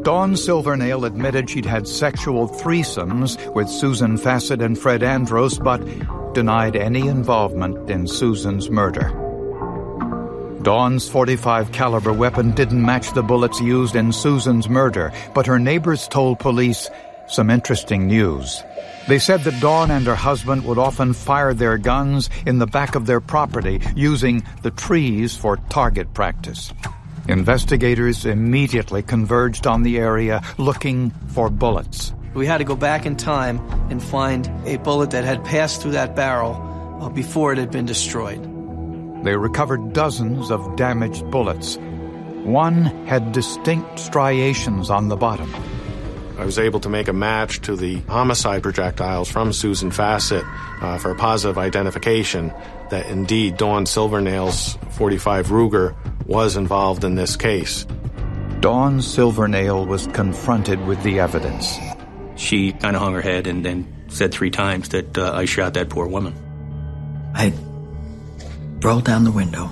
Dawn Silvernail admitted she'd had sexual threesomes with Susan Fassett and Fred Andros, but denied any involvement in Susan's murder. Dawn's .45 caliber weapon didn't match the bullets used in Susan's murder, but her neighbors told police some interesting news. They said that Dawn and her husband would often fire their guns in the back of their property, using the trees for target practice. Investigators immediately converged on the area looking for bullets. We had to go back in time and find a bullet that had passed through that barrel before it had been destroyed. They recovered dozens of damaged bullets. One had distinct striations on the bottom. I was able to make a match to the homicide projectiles from Susan Fassett for a positive identification that indeed Dawn Silvernail's .45 Ruger was involved in this case. Dawn Silvernail was confronted with the evidence. She kind of hung her head and then said 3 times that I shot that poor woman. I rolled down the window.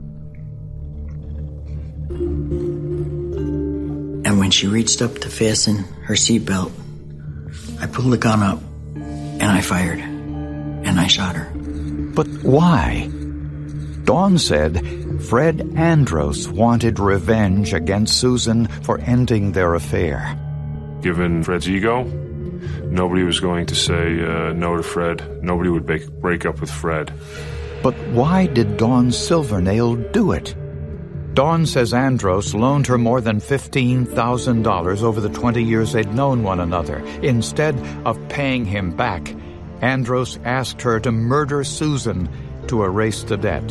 And when she reached up to fasten her seatbelt, I pulled the gun up and I fired. And I shot her. But why? Dawn said Fred Andros wanted revenge against Susan for ending their affair. Given Fred's ego, nobody was going to say no to Fred. Nobody would break up with Fred. But why did Dawn Silvernail do it? Dawn says Andros loaned her more than $15,000 over the 20 years they'd known one another. Instead of paying him back, Andros asked her to murder Susan to erase the debt.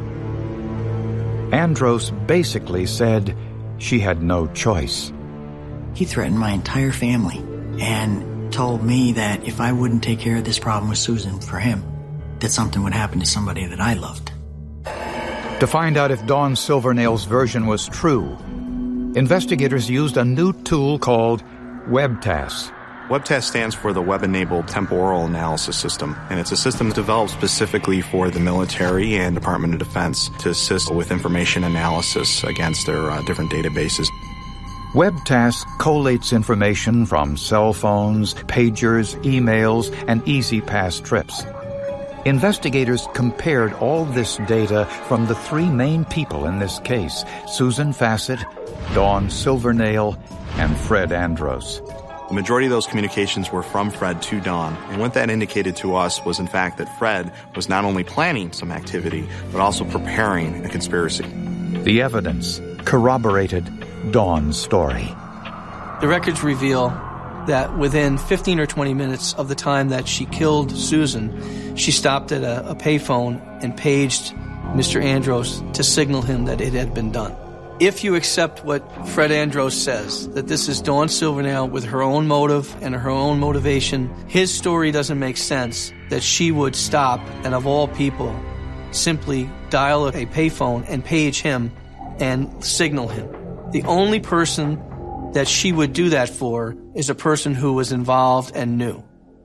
Andros basically said she had no choice. He threatened my entire family and told me that if I wouldn't take care of this problem with Susan for him, that something would happen to somebody that I loved. To find out if Dawn Silvernail's version was true, investigators used a new tool called WebTAS. WebTAS stands for the Web-Enabled Temporal Analysis System, and it's a system developed specifically for the military and Department of Defense to assist with information analysis against their different databases. WebTAS collates information from cell phones, pagers, emails, and EasyPass trips. Investigators compared all this data from the 3 main people in this case: Susan Fassett, Dawn Silvernail, and Fred Andros. The majority of those communications were from Fred to Dawn, and what that indicated to us was in fact that Fred was not only planning some activity, but also preparing a conspiracy. The evidence corroborated Dawn's story. The records reveal that within 15 or 20 minutes of the time that she killed Susan, she stopped at a payphone and paged Mr. Andros to signal him that it had been done. If you accept what Fred Andros says, that this is Dawn Silvernail with her own motive and her own motivation, his story doesn't make sense that she would stop and, of all people, simply dial a payphone and page him and signal him. The only person that she would do that for is a person who was involved and knew.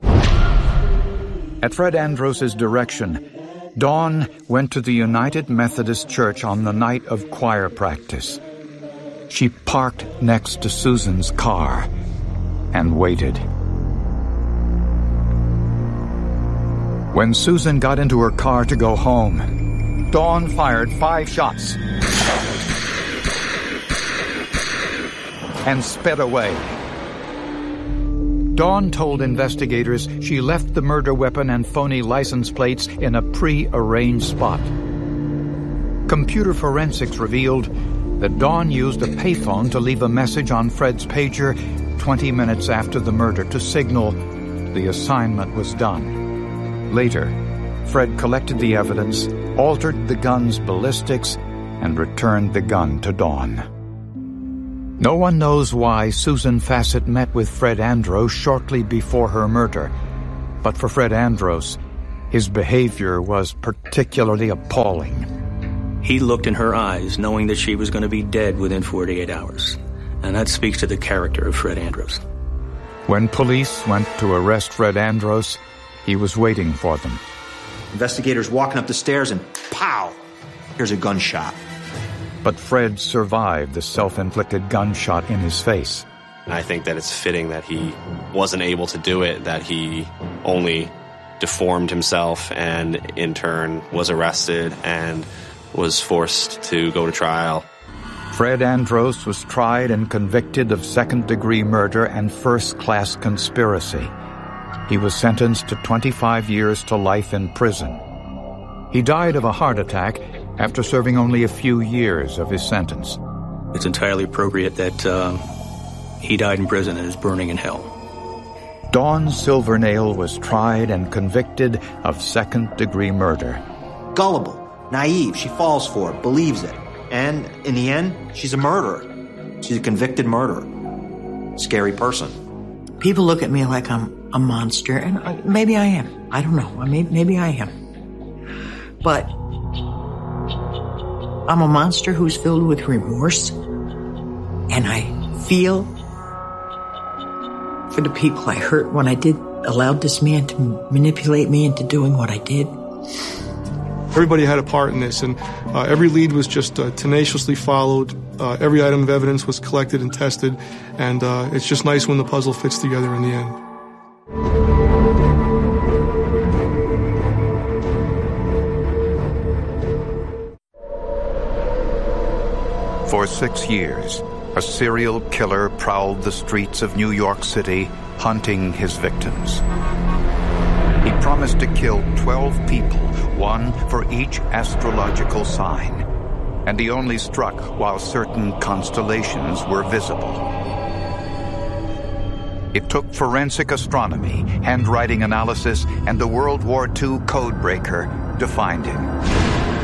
At Fred Andros' direction, Dawn went to the United Methodist Church on the night of choir practice. She parked next to Susan's car and waited. When Susan got into her car to go home, Dawn fired 5 shots and sped away. Dawn told investigators she left the murder weapon and phony license plates in a pre-arranged spot. Computer forensics revealed that Dawn used a payphone to leave a message on Fred's pager 20 minutes after the murder to signal the assignment was done. Later, Fred collected the evidence, altered the gun's ballistics, and returned the gun to Dawn. No one knows why Susan Fassett met with Fred Andros shortly before her murder, but for Fred Andros, his behavior was particularly appalling. He looked in her eyes knowing that she was going to be dead within 48 hours, and that speaks to the character of Fred Andros. When police went to arrest Fred Andros, he was waiting for them. Investigators walking up the stairs and pow! Here's a gunshot. But Fred survived the self-inflicted gunshot in his face. And I think that it's fitting that he wasn't able to do it, that he only deformed himself and in turn was arrested and was forced to go to trial. Fred Andros was tried and convicted of second-degree murder and first-class conspiracy. He was sentenced to 25 years to life in prison. He died of a heart attack after serving only a few years of his sentence. It's entirely appropriate that he died in prison and is burning in hell. Dawn Silvernail was tried and convicted of second-degree murder. Gullible, naive, she falls for it, believes it. And in the end, she's a murderer. She's a convicted murderer. Scary person. People look at me like I'm a monster, and maybe I am. I don't know. Maybe I am. But I'm a monster who's filled with remorse, and I feel for the people I hurt when I allowed this man to manipulate me into doing what I did. Everybody had a part in this, and every lead was just tenaciously followed. Every item of evidence was collected and tested, and it's just nice when the puzzle fits together in the end. For 6 years, a serial killer prowled the streets of New York City, hunting his victims. He promised to kill 12 people, one for each astrological sign, and he only struck while certain constellations were visible. It took forensic astronomy, handwriting analysis, and a World War II codebreaker to find him.